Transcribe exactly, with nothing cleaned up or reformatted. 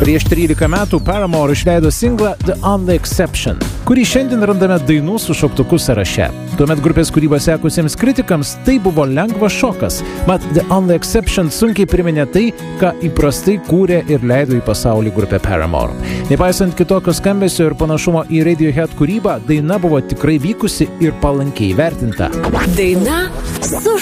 Prieš trylika metų Paramore išleido singlą The Only Exception, kurį šiandien randame dainų su šauktuku sąraše. Tuomet grupės kūrybą sekusiems kritikams tai buvo lengvas šokas, mat The Only Exception sunkiai priminė tai, ką įprastai kūrė ir leido į pasaulį grupė Paramore. Nepaisant kitokio skambesio ir panašumo į Radiohead kūrybą, daina buvo tikrai vykusi ir palankiai vertinta. Daina su